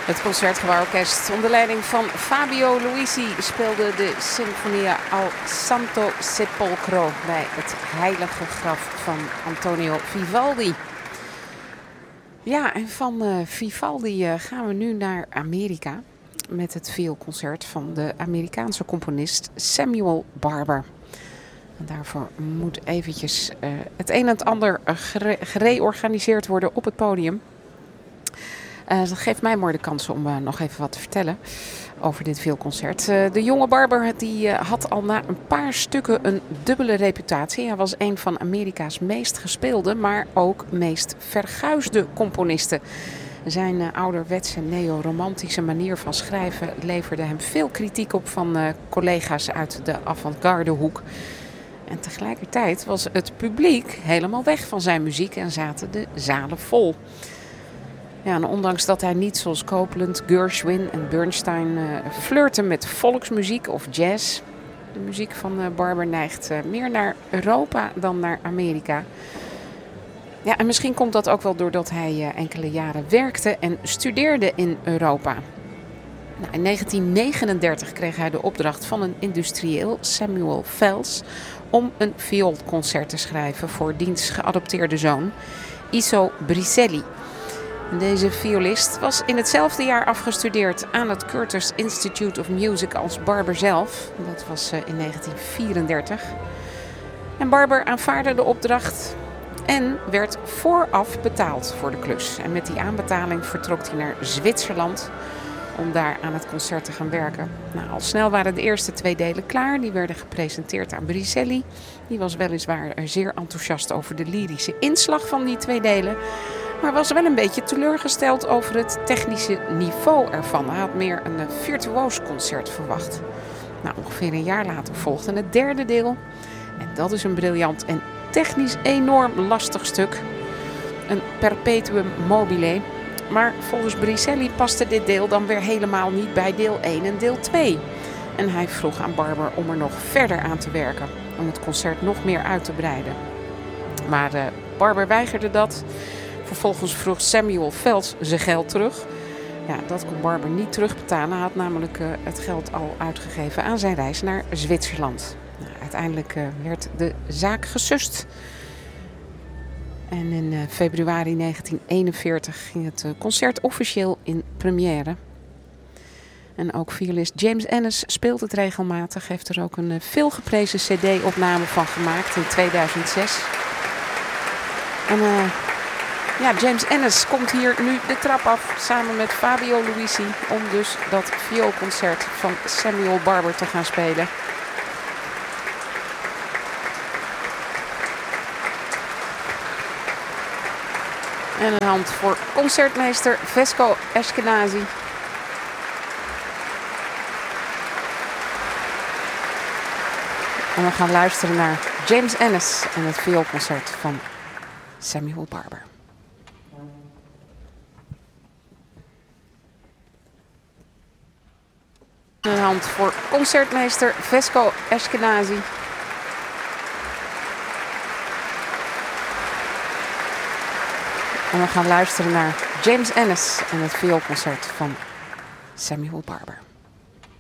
Het Concertgebouworkest onder leiding van Fabio Luisi speelde de Sinfonia al Santo Sepolcro bij het heilige graf van Antonio Vivaldi. Ja, en van Vivaldi gaan we nu naar Amerika met het vioolconcert van de Amerikaanse componist Samuel Barber. En daarvoor moet eventjes het een en het ander gereorganiseerd worden op het podium. Dat geeft mij mooi de kans om nog even wat te vertellen over dit vioolconcert. De jonge Barber die had al na een paar stukken een dubbele reputatie. Hij was een van Amerika's meest gespeelde, maar ook meest verguisde componisten. Zijn ouderwetse neo-romantische manier van schrijven leverde hem veel kritiek op van collega's uit de avant-garde hoek. En tegelijkertijd was het publiek helemaal weg van zijn muziek en zaten de zalen vol. Ja, en ondanks dat hij niet zoals Copland, Gershwin en Bernstein flirte met volksmuziek of jazz. De muziek van Barber neigt meer naar Europa dan naar Amerika. Ja, en misschien komt dat ook wel doordat hij enkele jaren werkte en studeerde in Europa. Nou, in 1939 kreeg hij de opdracht van een industrieel, Samuel Fels, om een vioolconcert te schrijven voor diens geadopteerde zoon, Iso Bricelli. Deze violist was in hetzelfde jaar afgestudeerd aan het Curtis Institute of Music als Barber zelf. Dat was in 1934. En Barber aanvaardde de opdracht en werd vooraf betaald voor de klus. En met die aanbetaling vertrok hij naar Zwitserland om daar aan het concert te gaan werken. Nou, al snel waren de eerste 2 delen klaar. Die werden gepresenteerd aan Bricelli. Die was weliswaar zeer enthousiast over de lyrische inslag van die 2 delen. Maar was wel een beetje teleurgesteld over het technische niveau ervan. Hij had meer een virtuoos concert verwacht. Nou, ongeveer een jaar later volgde het 3e deel. En dat is een briljant en technisch enorm lastig stuk. Een perpetuum mobile. Maar volgens Bricelli paste dit deel dan weer helemaal niet bij deel 1 en deel 2. En hij vroeg aan Barber om er nog verder aan te werken. Om het concert nog meer uit te breiden. Maar Barber weigerde dat. Vervolgens vroeg Samuel Fels zijn geld terug. Ja, dat kon Barber niet terugbetalen. Hij had namelijk het geld al uitgegeven aan zijn reis naar Zwitserland. Nou, uiteindelijk werd de zaak gesust. En in februari 1941 ging het concert officieel in première. En ook violist James Ennis speelt het regelmatig. Heeft er ook een veelgeprezen cd-opname van gemaakt in 2006. En ja, James Ennis komt hier nu de trap af samen met Fabio Luisi om dus dat vioolconcert van Samuel Barber te gaan spelen. En een hand voor concertmeester Vesco Ashkenazi. En we gaan luisteren naar James Ennis en het vioolconcert van Samuel Barber. Een hand voor concertmeester Vesco Ashkenazi. En we gaan luisteren naar James Ennis en het vioolconcert van Samuel Barber.